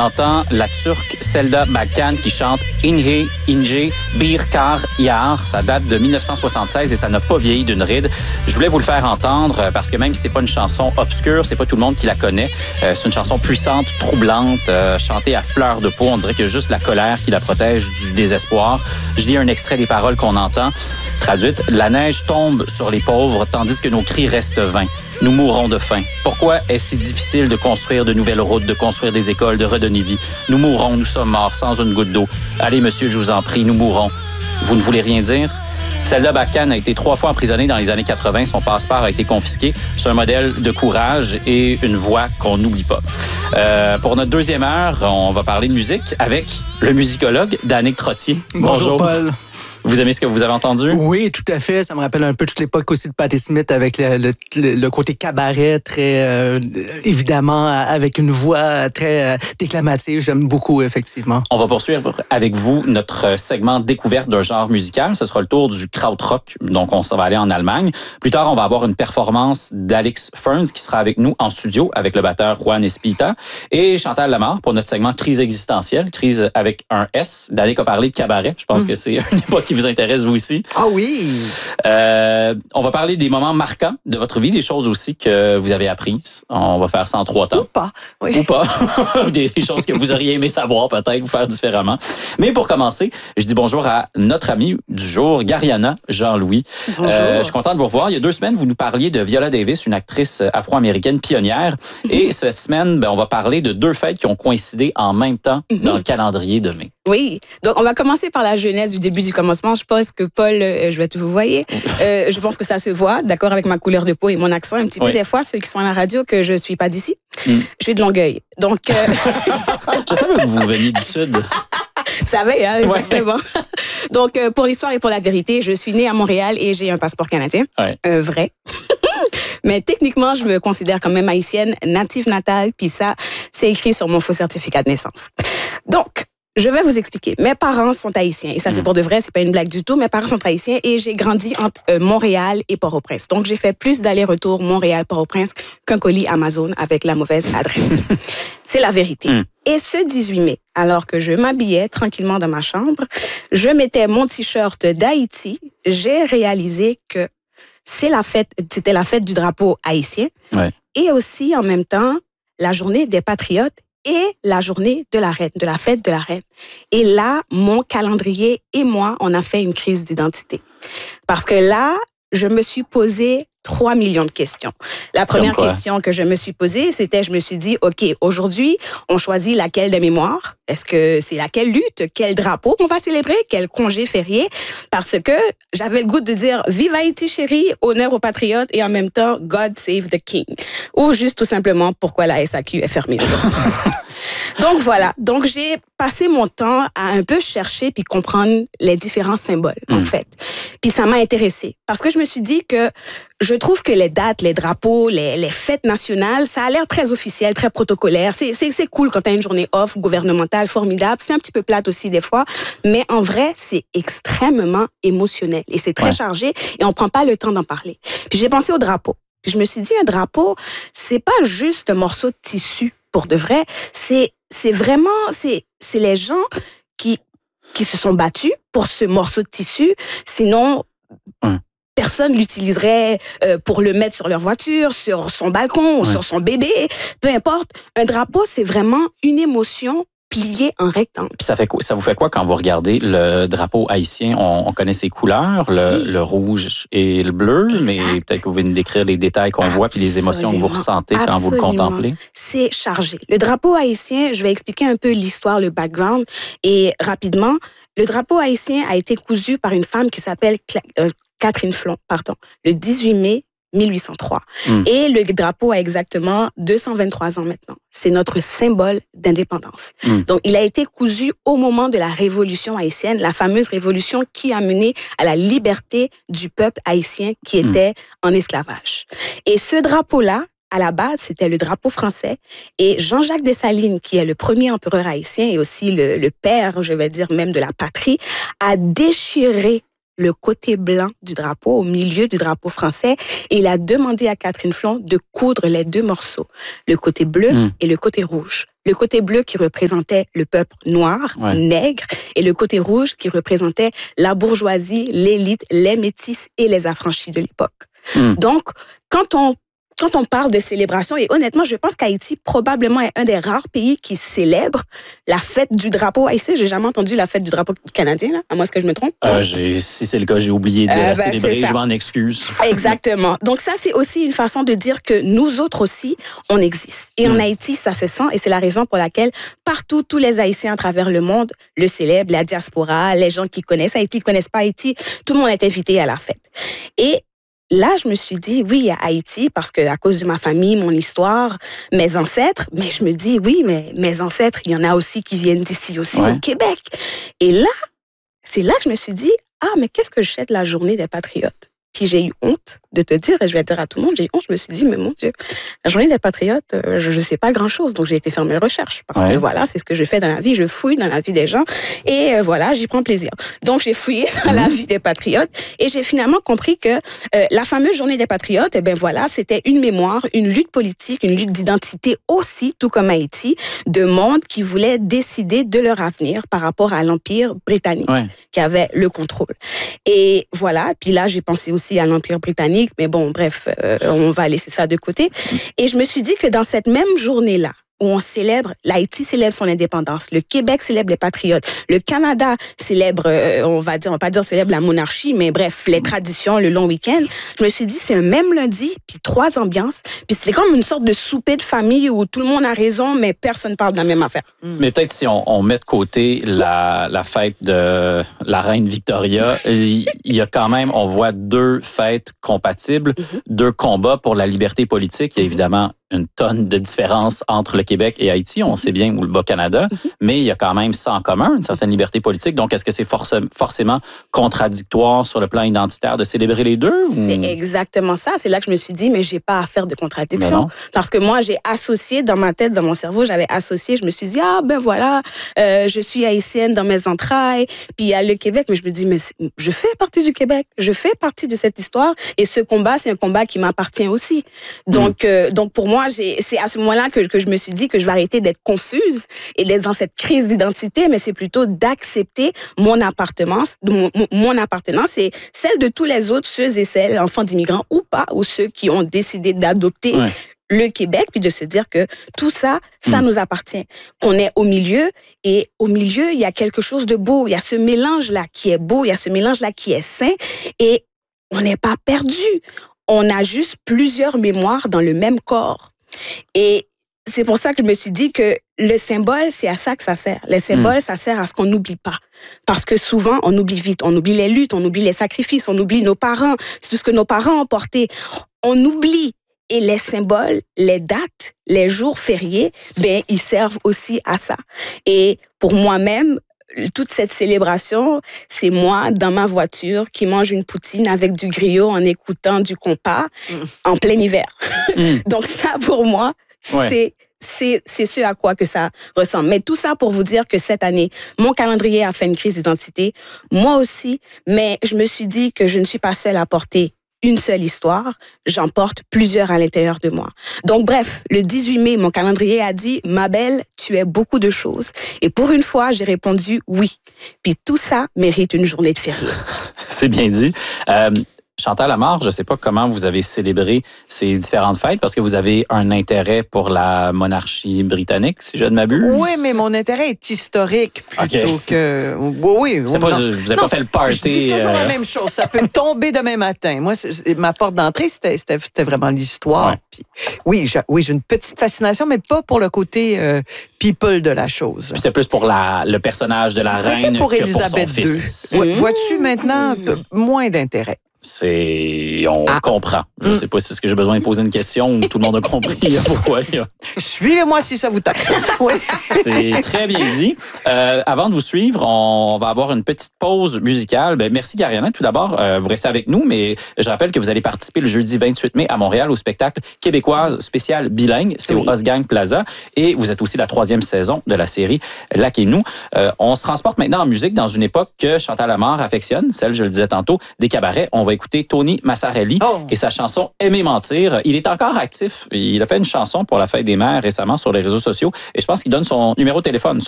entend la Turque Selda Bakan qui chante Inhe, Inje, Bir Kar Yar. Ça date de 1976 et ça n'a pas vieilli d'une ride. Je voulais vous le faire entendre parce que même si c'est pas une chanson obscure, c'est pas tout le monde qui la connaît. C'est une chanson puissante, troublante, chantée à fleur de peau. On dirait que juste la colère qui la protège du désespoir. Je lis un extrait des paroles qu'on entend. Traduite, la neige tombe sur les pauvres tandis que nos cris restent vains. Nous mourrons de faim. Pourquoi est-ce si difficile de construire de nouvelles routes, de construire des écoles, de redonner vie? Nous mourrons, nous sommes morts, sans une goutte d'eau. Allez, monsieur, je vous en prie, nous mourrons. Vous ne voulez rien dire? Selda Bakan a été 3 fois emprisonnée dans les années 80. Son passeport a été confisqué. C'est un modèle de courage et une voix qu'on n'oublie pas. Pour notre deuxième heure, on va parler de musique avec le musicologue Danick Trottier. Bonjour Paul. Vous aimez ce que vous avez entendu? Oui, tout à fait. Ça me rappelle un peu toute l'époque aussi de Patti Smith avec le côté cabaret très, évidemment, avec une voix très déclamative. J'aime beaucoup, effectivement. On va poursuivre avec vous notre segment découverte d'un genre musical. Ce sera le tour du krautrock. Donc, on s'en va aller en Allemagne. Plus tard, on va avoir une performance d'Alex Ferns qui sera avec nous en studio avec le batteur Juan Espita et Chantal Lamarre pour notre segment Crise existentielle. Crise avec un S. Danick a parlé de cabaret. Je pense que c'est une époque qui vous intéresse, vous aussi. Ah oui! On va parler des moments marquants de votre vie, des choses aussi que vous avez apprises. On va faire ça en 3 temps. Ou pas. Oui. Ou pas. des choses que vous auriez aimé savoir, peut-être, vous faire différemment. Mais pour commencer, je dis bonjour à notre ami du jour, Gariana Jean-Louis. Bonjour. Je suis content de vous revoir. Il y a 2 semaines, vous nous parliez de Viola Davis, une actrice afro-américaine pionnière. Et cette semaine, on va parler de 2 fêtes qui ont coïncidé en même temps dans le calendrier de mai. Oui, donc on va commencer par la genèse du début du commencement. Je pense que Paul, je vais vous voyez, je pense que ça se voit, d'accord, avec ma couleur de peau et mon accent un petit peu des fois, ceux qui sont à la radio, que je suis pas d'ici. Je suis de Longueuil. Donc, je savais que vous veniez du Sud. Vous savez, hein, exactement. Donc, pour l'histoire et pour la vérité, je suis née à Montréal et j'ai un passeport canadien, un vrai. Mais techniquement, je me considère quand même haïtienne, native natale, puis ça, c'est écrit sur mon faux certificat de naissance. Donc, je vais vous expliquer. Mes parents sont haïtiens. Et ça, c'est pour de vrai, c'est pas une blague du tout. Mes parents sont haïtiens et j'ai grandi entre Montréal et Port-au-Prince. Donc, j'ai fait plus d'allers-retours Montréal-Port-au-Prince qu'un colis Amazon avec la mauvaise adresse. C'est la vérité. Et ce 18 mai, alors que je m'habillais tranquillement dans ma chambre, je mettais mon t-shirt d'Haïti, j'ai réalisé que c'était la fête du drapeau haïtien. Et aussi, en même temps, la journée des patriotes et la journée de la reine, de la fête de la reine. Et là, mon calendrier et moi, on a fait une crise d'identité. Parce que là, je me suis posé 3 millions de questions. La première question que je me suis posée, c'était, je me suis dit, OK, aujourd'hui, on choisit laquelle des mémoires? Est-ce que c'est laquelle lutte? Quel drapeau on va célébrer? Quel congé férié? Parce que j'avais le goût de dire, vive Haïti chérie, honneur aux patriotes et en même temps, God save the king. Ou juste tout simplement, pourquoi la SAQ est fermée aujourd'hui. Donc voilà, donc j'ai passé mon temps à un peu chercher puis comprendre les différents symboles, en fait. Puis ça m'a intéressée parce que je me suis dit que je trouve que les dates, les drapeaux, les fêtes nationales, ça a l'air très officiel, très protocolaire. C'est cool quand t'as une journée off gouvernementale formidable. C'est un petit peu plate aussi des fois, mais en vrai, c'est extrêmement émotionnel et c'est très chargé et on prend pas le temps d'en parler. Puis j'ai pensé au drapeau. Puis je me suis dit, un drapeau, c'est pas juste un morceau de tissu pour de vrai. C'est vraiment, c'est les gens qui se sont battus pour ce morceau de tissu. Sinon, personne l'utiliserait pour le mettre sur leur voiture, sur son balcon ou sur son bébé. Peu importe. Un drapeau, c'est vraiment une émotion plié en rectangle. Puis ça vous fait quoi quand vous regardez le drapeau haïtien? On connaît ses couleurs, le rouge et le bleu, mais peut-être que vous pouvez nous décrire les détails qu'on voit puis les émotions que vous ressentez quand vous le contemplez. C'est chargé. Le drapeau haïtien, je vais expliquer un peu l'histoire, le background, et rapidement, le drapeau haïtien a été cousu par une femme qui s'appelle Catherine Flon, le 18 mai 1803. Et le drapeau a exactement 223 ans maintenant. C'est notre symbole d'indépendance. Donc, il a été cousu au moment de la révolution haïtienne, la fameuse révolution qui a mené à la liberté du peuple haïtien qui était en esclavage. Et ce drapeau-là, à la base, c'était le drapeau français. Et Jean-Jacques Dessalines, qui est le premier empereur haïtien et aussi le père, je vais dire même de la patrie, a déchiré le côté blanc du drapeau, au milieu du drapeau français, et il a demandé à Catherine Flon de coudre les deux morceaux, le côté bleu et le côté rouge. Le côté bleu qui représentait le peuple noir, nègre, et le côté rouge qui représentait la bourgeoisie, l'élite, les métis et les affranchis de l'époque. Donc, quand on parle de célébration, et honnêtement, je pense qu'Haïti probablement est un des rares pays qui célèbre la fête du drapeau haïtien. J'ai jamais entendu la fête du drapeau canadien, là, à moins que je me trompe. Si c'est le cas, j'ai oublié de la célébrer, je m'en excuse. Exactement. Donc ça, c'est aussi une façon de dire que nous autres aussi, on existe. Et en Haïti, ça se sent, et c'est la raison pour laquelle partout, tous les Haïtiens à travers le monde le célèbrent, la diaspora, les gens qui connaissent Haïti, qui connaissent pas Haïti, tout le monde est invité à la fête. Et là, je me suis dit, oui, il y a Haïti, parce que à cause de ma famille, mon histoire, mes ancêtres, mais je me dis, oui, mais mes ancêtres, il y en a aussi qui viennent d'ici aussi, au Québec. Et là, c'est là que je me suis dit, mais qu'est-ce que je sais de la journée des patriotes? Puis j'ai eu honte de te dire, et je vais dire à tout le monde, j'ai eu honte, je me suis dit, mais mon Dieu, la journée des patriotes, je ne sais pas grand-chose, donc j'ai été faire mes recherches, parce que voilà, c'est ce que je fais dans la vie, je fouille dans la vie des gens, et voilà, j'y prends plaisir. Donc j'ai fouillé dans la vie des patriotes, et j'ai finalement compris que la fameuse journée des patriotes, voilà, c'était une mémoire, une lutte politique, une lutte d'identité aussi, tout comme Haïti, de monde qui voulait décider de leur avenir par rapport à l'Empire britannique, qui avait le contrôle. Et voilà, puis là, j'ai pensé aussi à l'Empire britannique, mais bon, bref, on va laisser ça de côté. Et je me suis dit que dans cette même journée-là, où on célèbre, l'Haïti célèbre son indépendance, le Québec célèbre les patriotes, le Canada célèbre, on va pas dire célèbre la monarchie, mais bref, les traditions, le long week-end. Je me suis dit, c'est un même lundi, puis 3 ambiances, puis c'est comme une sorte de souper de famille où tout le monde a raison, mais personne parle de la même affaire. Mais peut-être si on met de côté la fête de la reine Victoria, il y a quand même, on voit 2 fêtes compatibles, 2 combats pour la liberté politique. Il y a évidemment une tonne de différence entre le Québec et Haïti, on sait bien, ou le Bas-Canada, mais il y a quand même ça en commun, une certaine liberté politique. Donc, est-ce que c'est forcément contradictoire sur le plan identitaire de célébrer les deux? C'est exactement ça. C'est là que je me suis dit, mais j'ai pas à faire de contradiction. Parce que moi, j'ai associé dans ma tête, dans mon cerveau, je me suis dit, voilà, je suis haïtienne dans mes entrailles, puis il y a le Québec, mais je me dis, mais je fais partie du Québec, je fais partie de cette histoire, et ce combat, c'est un combat qui m'appartient aussi. Donc pour moi, c'est à ce moment-là que je me suis dit que je vais arrêter d'être confuse et d'être dans cette crise d'identité, mais c'est plutôt d'accepter mon appartenance. Mon appartenance, c'est celle de tous les autres, ceux et celles, enfants d'immigrants ou pas, ou ceux qui ont décidé d'adopter le Québec, puis de se dire que tout ça, ça nous appartient. Qu'on est au milieu, et au milieu, il y a quelque chose de beau. Il y a ce mélange-là qui est beau, il y a ce mélange-là qui est sain, et on n'est pas perdu. On a juste plusieurs mémoires dans le même corps. Et c'est pour ça que je me suis dit que le symbole, c'est à ça que ça sert. Le symbole, ça sert à ce qu'on n'oublie pas. Parce que souvent, on oublie vite. On oublie les luttes, on oublie les sacrifices, on oublie nos parents, tout ce que nos parents ont porté. On oublie. Et les symboles, les dates, les jours fériés, ils servent aussi à ça. Et pour moi-même, toute cette célébration, c'est moi dans ma voiture qui mange une poutine avec du griot en écoutant du compas en plein hiver. Donc ça, pour moi, c'est ce à quoi que ça ressemble. Mais tout ça pour vous dire que cette année, mon calendrier a fait une crise d'identité. Moi aussi, mais je me suis dit que je ne suis pas seule à porter une seule histoire, j'en porte plusieurs à l'intérieur de moi. Donc bref, le 18 mai, mon calendrier a dit « Ma belle, tu es beaucoup de choses ». Et pour une fois, j'ai répondu « Oui ». Puis tout ça mérite une journée de férié. C'est bien dit. Chantal Amard, je ne sais pas comment vous avez célébré ces différentes fêtes parce que vous avez un intérêt pour la monarchie britannique, si je ne m'abuse. Oui, mais mon intérêt est historique plutôt que... Oui. Vous n'avez pas fait le party. Je dis toujours la même chose. Ça peut tomber demain matin. Moi, ma porte d'entrée, c'était vraiment l'histoire. Puis, oui, j'ai une petite fascination, mais pas pour le côté people de la chose. C'était plus pour le personnage de la reine pour que Élisabeth pour son fils. II. Vois-tu maintenant moins d'intérêt? On comprend. Je ne sais pas si est-ce que j'ai besoin de poser une question ou tout le monde a compris pourquoi. Suivez-moi si ça vous tente. Oui. C'est très bien dit. Avant de vous suivre, on va avoir une petite pause musicale. Merci, Gariana. Tout d'abord, vous restez avec nous, mais je rappelle que vous allez participer le jeudi 28 mai à Montréal au spectacle québécoise spécial bilingue. C'est au Osgang Plaza. Et vous êtes aussi la 3e saison de la série Lac et nous. On se transporte maintenant en musique dans une époque que Chantal Lamarre affectionne, celle, je le disais tantôt, des cabarets. On va écouter Tony Massarelli et sa chanson « Aimer mentir ». Il est encore actif. Il a fait une chanson pour la fête des mères récemment sur les réseaux sociaux et je pense qu'il donne son numéro de téléphone